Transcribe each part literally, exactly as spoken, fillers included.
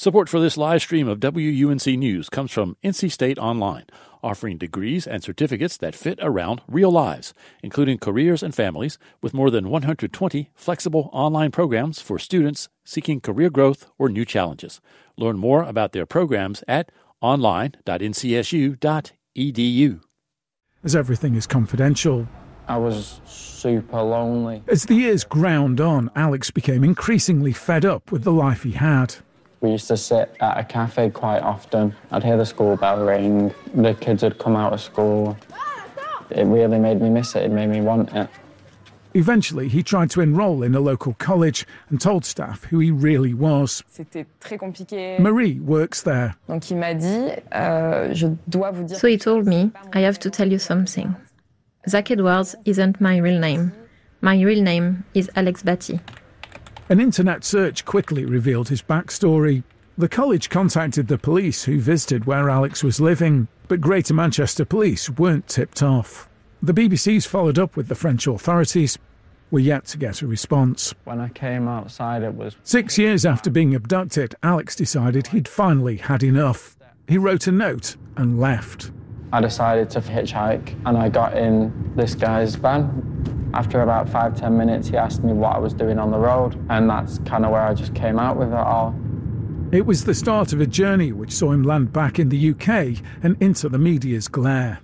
Support for this live stream of W U N C News comes from N C State Online, offering degrees and certificates that fit around real lives, including careers and families, with more than one hundred twenty flexible online programs for students seeking career growth or new challenges. Learn more about their programs at online dot n c s u dot e d u. As everything is confidential, I was super lonely. As the years ground on, Alex became increasingly fed up with the life he had. We used to sit at a cafe quite often. I'd hear the school bell ring. The kids would come out of school. It really made me miss it. It made me want it. Eventually, he tried to enrol in a local college and told staff who he really was. Marie works there. So he told me, I have to tell you something. Zach Edwards isn't my real name. My real name is Alex Batty. An internet search quickly revealed his backstory. The college contacted the police who visited where Alex was living, but Greater Manchester Police weren't tipped off. The B B C's followed up with the French authorities. We're yet to get a response. When I came outside, it was... Six years after being abducted, Alex decided he'd finally had enough. He wrote a note and left. I decided to hitchhike, and I got in this guy's van. After about five, ten minutes, he asked me what I was doing on the road, and that's kind of where I just came out with it all. It was the start of a journey which saw him land back in the U K and into the media's glare.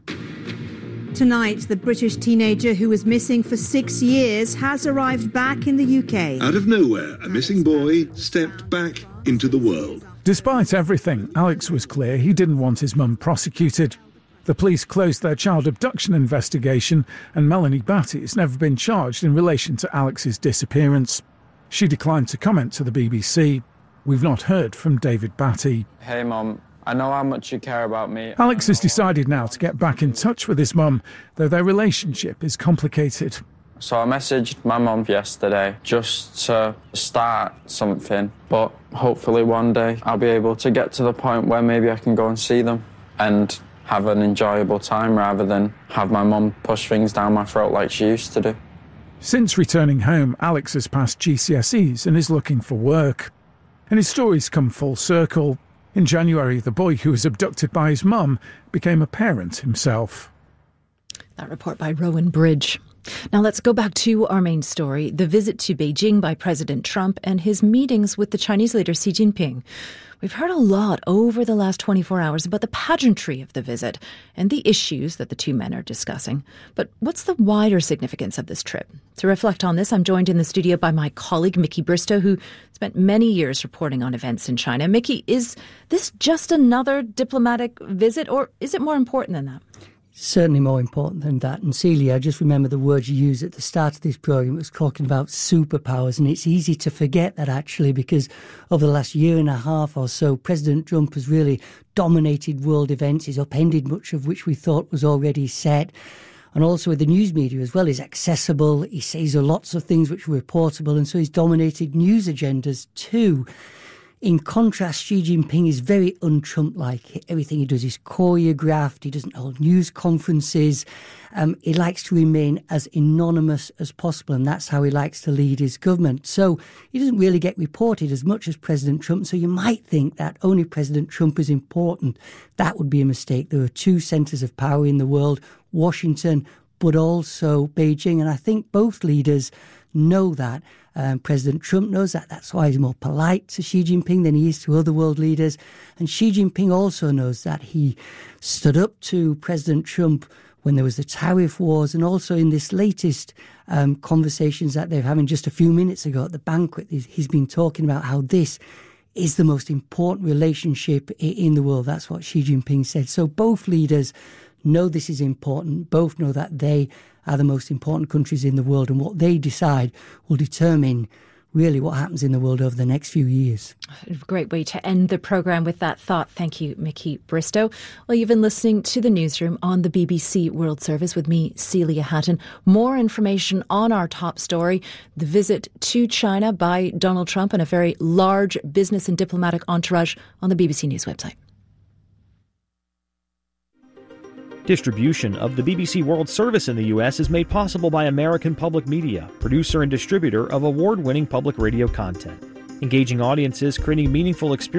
Tonight, the British teenager who was missing for six years has arrived back in the U K. Out of nowhere, a missing boy stepped back into the world. Despite everything, Alex was clear he didn't want his mum prosecuted. The police closed their child abduction investigation, and Melanie Batty has never been charged in relation to Alex's disappearance. She declined to comment to the B B C. We've not heard from David Batty. Hey, Mum, I know how much you care about me. Alex has decided now to get back in touch with his mum, though their relationship is complicated. So I messaged my mum yesterday just to start something, but hopefully one day I'll be able to get to the point where maybe I can go and see them and have an enjoyable time rather than have my mum push things down my throat like she used to do. Since returning home, Alex has passed G C S Es and is looking for work. And his stories come full circle. In January, the boy who was abducted by his mum became a parent himself. That report by Rowan Bridge. Now let's go back to our main story, the visit to Beijing by President Trump and his meetings with the Chinese leader Xi Jinping. We've heard a lot over the last twenty-four hours about the pageantry of the visit and the issues that the two men are discussing. But what's the wider significance of this trip? To reflect on this, I'm joined in the studio by my colleague Mickey Bristow, who spent many years reporting on events in China. Mickey, is this just another diplomatic visit, or is it more important than that? Certainly more important than that. And Celia, I just remember the words you used at the start of this programme. It was talking about superpowers, and it's easy to forget that actually, because over the last year and a half or so, President Trump has really dominated world events. He's upended much of which we thought was already set. And also with the news media as well, he's accessible. He says lots of things which are reportable, and so he's dominated news agendas too. In contrast, Xi Jinping is very un-Trump-like. Everything he does is choreographed. He doesn't hold news conferences. Um, he likes to remain as anonymous as possible, and that's how he likes to lead his government. So he doesn't really get reported as much as President Trump. So you might think that only President Trump is important. That would be a mistake. There are two centres of power in the world, Washington, but also Beijing. And I think both leaders know that. Um, President Trump knows that. That's why he's more polite to Xi Jinping than he is to other world leaders. And Xi Jinping also knows that. He stood up to President Trump when there was the tariff wars, and also in this latest um, conversations that they're having just a few minutes ago at the banquet. He's been talking about how this is the most important relationship in the world. That's what Xi Jinping said. So both leaders know this is important. Both know that they are the most important countries in the world, and what they decide will determine really what happens in the world over the next few years. A great way to end the programme with that thought. Thank you, Mickey Bristow. Well, you've been listening to the Newsroom on the B B C World Service with me, Celia Hatton. More information on our top story, the visit to China by Donald Trump and a very large business and diplomatic entourage, on the B B C News website. Distribution of the B B C World Service in the U S is made possible by American Public Media, producer and distributor of award-winning public radio content. Engaging audiences, creating meaningful experiences